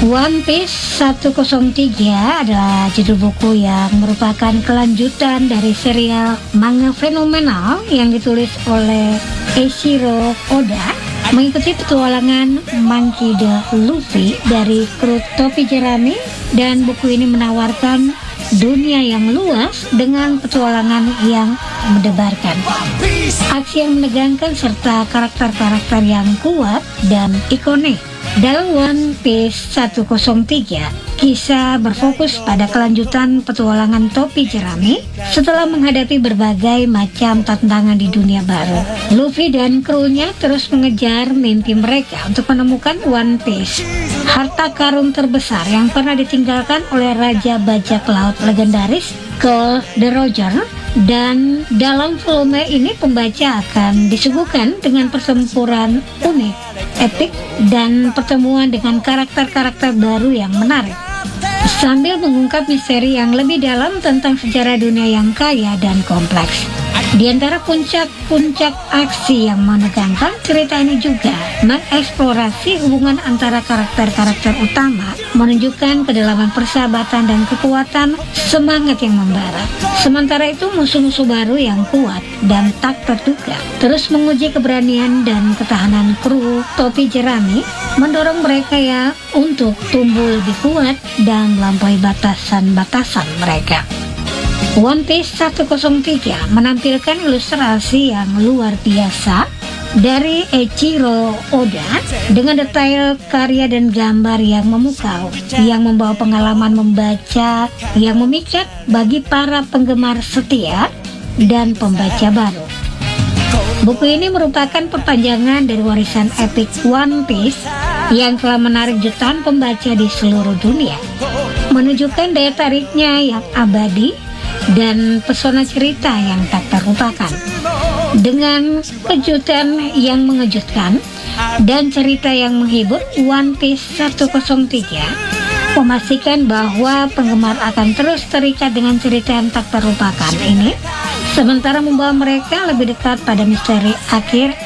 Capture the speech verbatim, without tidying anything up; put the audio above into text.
One Piece seratus tiga adalah judul buku yang merupakan kelanjutan dari serial manga fenomenal yang ditulis oleh Eiichiro Oda, mengikuti petualangan Monkey D. Luffy dari kru topi jerami, dan buku ini menawarkan dunia yang luas dengan petualangan yang mendebarkan, aksi yang menegangkan, serta karakter-karakter yang kuat dan ikonik. Dalam One Piece seratus tiga, kisah berfokus pada kelanjutan petualangan topi jerami setelah menghadapi berbagai macam tantangan di dunia baru. Luffy dan krunya terus mengejar mimpi mereka untuk menemukan One Piece, harta karun terbesar yang pernah ditinggalkan oleh Raja Bajak Laut legendaris Gol the Roger. Dan dalam volume ini pembaca akan disuguhkan dengan pertempuran unik, epik, dan pertemuan dengan karakter-karakter baru yang menarik, sambil mengungkap misteri yang lebih dalam tentang sejarah dunia yang kaya dan kompleks. Di antara puncak-puncak aksi yang menegangkan, cerita ini juga mengeksplorasi hubungan antara karakter-karakter utama, menunjukkan kedalaman persahabatan dan kekuatan semangat yang membara. Sementara itu, musuh-musuh baru yang kuat dan tak terduga terus menguji keberanian dan ketahanan kru topi jerami, mendorong mereka ya untuk tumbuh lebih kuat dan melampaui batasan-batasan mereka. One Piece seratus tiga menampilkan ilustrasi yang luar biasa dari Eiichiro Oda dengan detail karya dan gambar yang memukau, yang membawa pengalaman membaca yang memikat bagi para penggemar setia dan pembaca baru. Buku ini merupakan perpanjangan dari warisan epik One Piece yang telah menarik jutaan pembaca di seluruh dunia, menunjukkan daya tariknya yang abadi dan pesona cerita yang tak terlupakan. Dengan kejutan yang mengejutkan dan cerita yang menghibur, One Piece seratus tiga memastikan bahwa penggemar akan terus terikat dengan cerita yang tak terlupakan ini, sementara membawa mereka lebih dekat pada misteri akhir